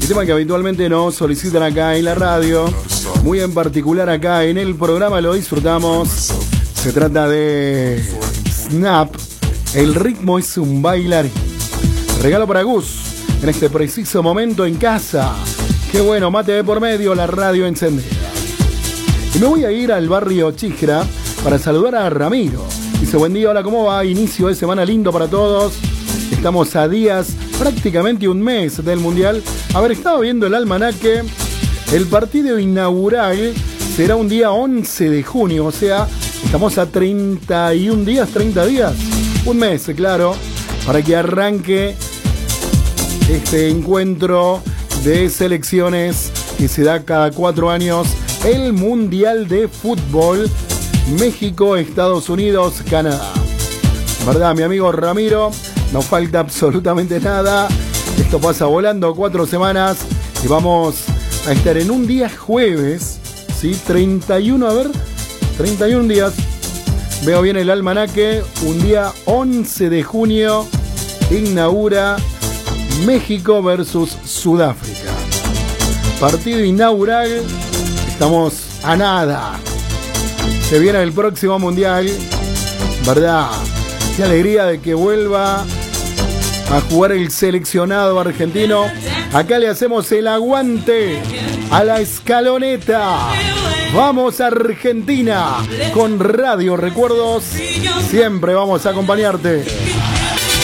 El tema que habitualmente nos solicitan acá en la radio, muy en particular acá en el programa, lo disfrutamos. Se trata de Snap, el ritmo es un bailarín. Regalo para Gus, en este preciso momento en casa. Qué bueno, mate de por medio, la radio encendida. Y me voy a ir al barrio Chijra para saludar a Ramiro. Dice, buen día, hola, ¿cómo va? Inicio de semana lindo para todos. Estamos a días, prácticamente un mes del Mundial. A ver, estaba viendo el almanaque. El partido inaugural será un día 11 de junio. O sea, estamos a 31 días, 30 días. Un mes, claro, para que arranque este encuentro de selecciones que se da cada 4 años. El Mundial de Fútbol. México, Estados Unidos, Canadá. ¿Verdad, mi amigo Ramiro? No falta absolutamente nada. Esto pasa volando 4 semanas. Y vamos a estar en un día jueves, ¿sí? 31, a ver, 31 días. Veo bien el almanaque. Un día 11 de junio inaugura México versus Sudáfrica. Partido inaugural. Estamos a nada. Se viene el próximo Mundial, ¿verdad? Qué alegría de que vuelva a jugar el seleccionado argentino. Acá le hacemos el aguante a la escaloneta. Vamos a Argentina con Radio Recuerdos. Siempre vamos a acompañarte.